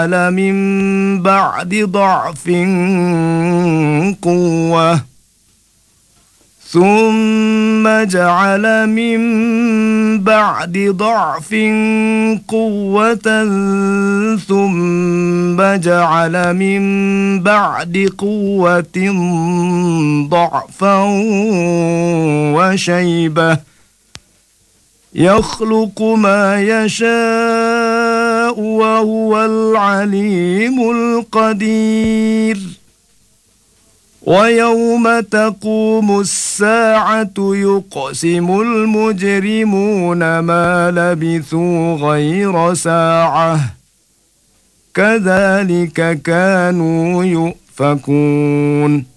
من بعد ضعف قوة ثم جعل من بعد ضعف قوة ثم جعل من بعد قوة ضعفا وشيبة يخلق ما يشاء وهو العليم القدير ويوم تقوم الساعة يقسم المجرمون ما لبثوا غير ساعة كذلك كانوا يؤفكون